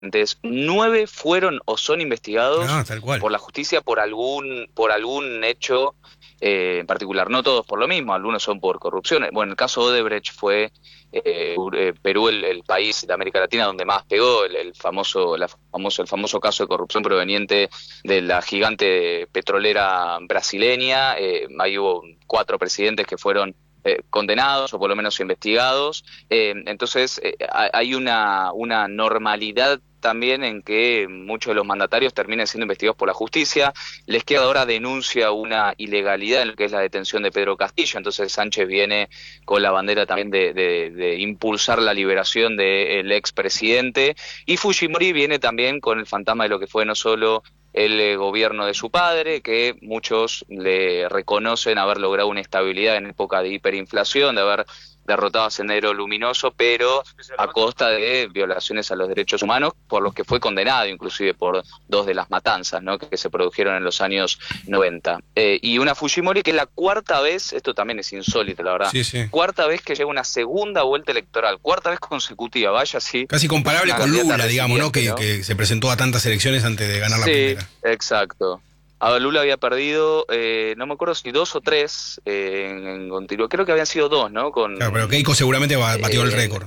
9 fueron o son investigados Tal cual. por la justicia por algún hecho en particular. No todos por lo mismo, algunos son por corrupción. Bueno, el caso Odebrecht fue Perú el país de América Latina donde más pegó, el famoso caso de corrupción proveniente de la gigante petrolera brasileña. Ahí hubo 4 presidentes que fueron condenados o por lo menos investigados. Entonces hay una normalidad también en que muchos de los mandatarios terminen siendo investigados por la justicia. La izquierda ahora denuncia una ilegalidad en lo que es la detención de Pedro Castillo, entonces Sánchez viene con la bandera también de impulsar la liberación del expresidente, y Fujimori viene también con el fantasma de lo que fue no solo el gobierno de su padre, que muchos le reconocen haber logrado una estabilidad en época de hiperinflación, de haber derrotado a Sendero Luminoso, pero a costa de violaciones a los derechos humanos, por los que fue condenado inclusive por 2 de las matanzas, ¿no?, que se produjeron en los años 90. Y una Fujimori que es la 4ª vez, esto también es insólito la verdad, Sí, sí. 4ª vez que llega una segunda vuelta electoral, 4ª vez consecutiva, vaya así. Casi comparable con Lula, digamos, ¿no? ¿no? Que se presentó a tantas elecciones antes de ganar la primera. Exacto. A ver, Lula había perdido, no me acuerdo si 2 o 3 en continuo, creo que habían sido 2, ¿no? Claro, pero Keiko seguramente batió el récord.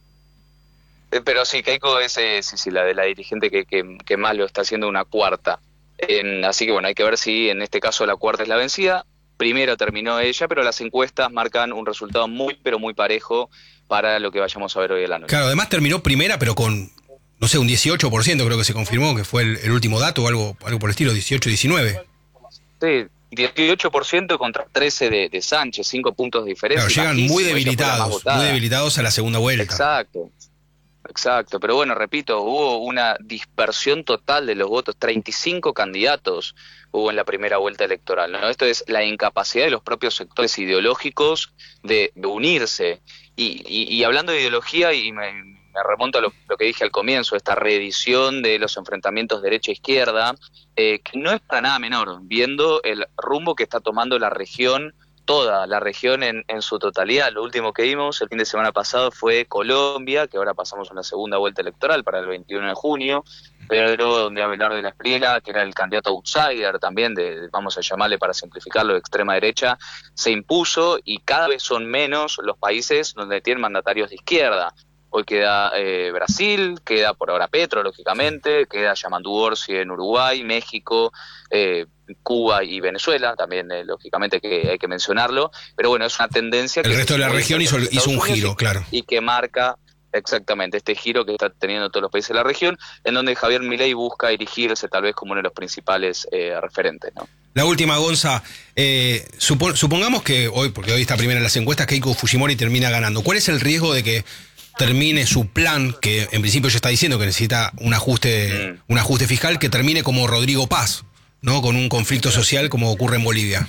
Pero sí, Keiko es sí, la de la dirigente que más lo está haciendo, una 4ª. Así que bueno, hay que ver si en este caso la 4ª es la vencida. Primero terminó ella, pero las encuestas marcan un resultado muy, pero muy parejo para lo que vayamos a ver hoy de la noche. Claro, además terminó primera, pero con, no sé, un 18% creo que se confirmó, que fue el último dato o algo por el estilo, 18-19. Sí, 18% contra 13% de Sánchez, 5 puntos de diferencia. Claro, llegan muy debilitados a la segunda vuelta. Exacto, pero bueno, repito, hubo una dispersión total de los votos, 35 candidatos hubo en la primera vuelta electoral, ¿no? Esto es la incapacidad de los propios sectores ideológicos de unirse. Y hablando de ideología, y me remonto a lo que dije al comienzo, esta reedición de los enfrentamientos derecha-izquierda, que no es para nada menor, viendo el rumbo que está tomando la región, toda la región en su totalidad. Lo último que vimos el fin de semana pasado fue Colombia, que ahora pasamos a una segunda vuelta electoral para el 21 de junio, pero donde Abelardo de la Espriella, que era el candidato outsider también, vamos a llamarle para simplificarlo, de extrema derecha, se impuso, y cada vez son menos los países donde tienen mandatarios de izquierda. Hoy queda Brasil, queda por ahora Petro, lógicamente, queda Yamandu Orsi en Uruguay, México, Cuba y Venezuela, también lógicamente que hay que mencionarlo, pero bueno, es una tendencia que... El resto de la región hizo un giro, claro. Y que marca exactamente este giro que está teniendo todos los países de la región, en donde Javier Milei busca erigirse tal vez como uno de los principales referentes, ¿no? La última, Gonza, supongamos que porque hoy está primera en las encuestas, Keiko Fujimori termina ganando. ¿Cuál es el riesgo de que termine su plan, que en principio ya está diciendo que necesita un ajuste fiscal, que termine como Rodrigo Paz, ¿no? Con un conflicto social como ocurre en Bolivia?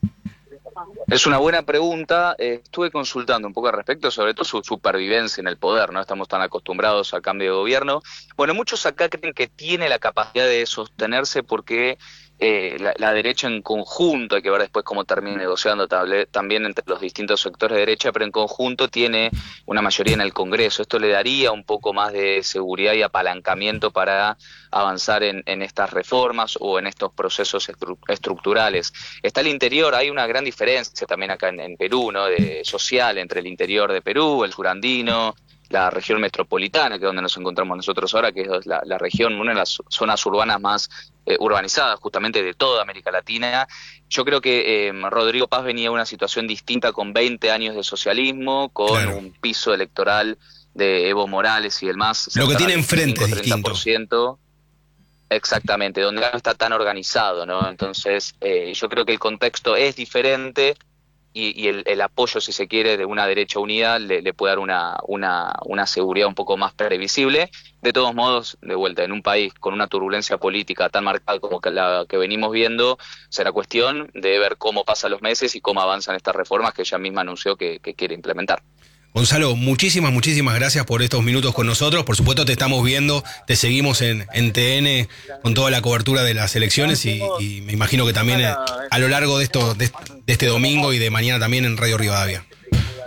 Es una buena pregunta. Estuve consultando un poco al respecto, sobre todo su supervivencia en el poder, ¿no? Estamos tan acostumbrados al cambio de gobierno. Bueno, muchos acá creen que tiene la capacidad de sostenerse porque la derecha en conjunto, hay que ver después cómo termina negociando también entre los distintos sectores de derecha, pero en conjunto tiene una mayoría en el Congreso. Esto le daría un poco más de seguridad y apalancamiento para avanzar en estas reformas o en estos procesos estructurales. Está el interior, hay una gran diferencia también acá en Perú, ¿no?, social entre el interior de Perú, el surandino, la región metropolitana, que es donde nos encontramos nosotros ahora, que es la región, una de las zonas urbanas más urbanizadas justamente de toda América Latina. Yo creo que Rodrigo Paz venía de una situación distinta, con 20 años de socialismo, con claro, un piso electoral de Evo Morales y el MAS. Lo que tiene enfrente es 30%. Exactamente, donde no está tan organizado, ¿no? Entonces, yo creo que el contexto es diferente, y el apoyo, si se quiere, de una derecha unida le puede dar una seguridad un poco más previsible. De todos modos, de vuelta, en un país con una turbulencia política tan marcada como la que venimos viendo, será cuestión de ver cómo pasan los meses y cómo avanzan estas reformas que ella misma anunció que quiere implementar. Gonzalo, muchísimas gracias por estos minutos con nosotros. Por supuesto te estamos viendo, te seguimos en TN con toda la cobertura de las elecciones, y me imagino que también a lo largo de este domingo y de mañana también en Radio Rivadavia.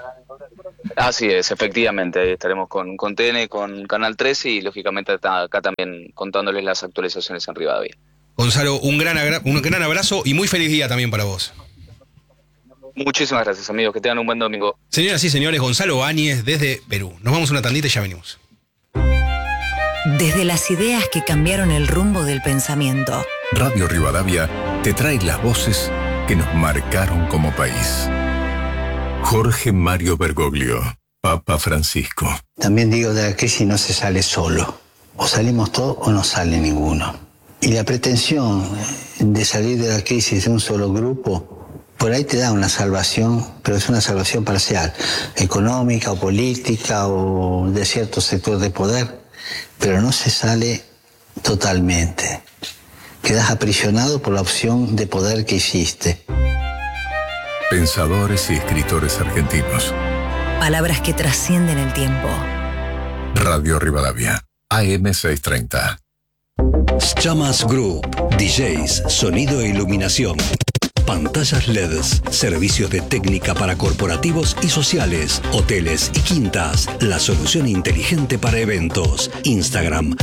Así es, efectivamente, estaremos con TN, con Canal 13 y lógicamente acá también contándoles las actualizaciones en Rivadavia. Gonzalo, un gran abrazo y muy feliz día también para vos. Muchísimas gracias, amigos, que tengan un buen domingo. Señoras y señores, Gonzalo Áñez desde Perú. Nos vamos a una tandita y ya venimos. Desde las ideas que cambiaron el rumbo del pensamiento. Radio Rivadavia te trae las voces que nos marcaron como país. Jorge Mario Bergoglio, Papa Francisco. También digo, de la crisis no se sale solo. O salimos todos o no sale ninguno. Y la pretensión de salir de la crisis de un solo grupo, por ahí te da una salvación, pero es una salvación parcial, económica o política o de cierto sector de poder, pero no se sale totalmente. Quedas aprisionado por la opción de poder que hiciste. Pensadores y escritores argentinos. Palabras que trascienden el tiempo. Radio Rivadavia, AM 630. Chamas Group, DJs, sonido e iluminación. Pantallas LEDs, servicios de técnica para corporativos y sociales, hoteles y quintas. La solución inteligente para eventos. Instagram,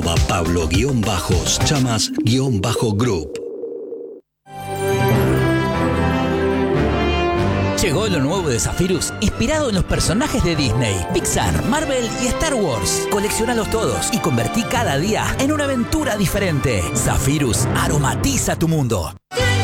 @Pablo_Chamas_Group. Llegó lo nuevo de Zephyrus, inspirado en los personajes de Disney, Pixar, Marvel y Star Wars. Coleccionalos todos y convertí cada día en una aventura diferente. Zephyrus aromatiza tu mundo.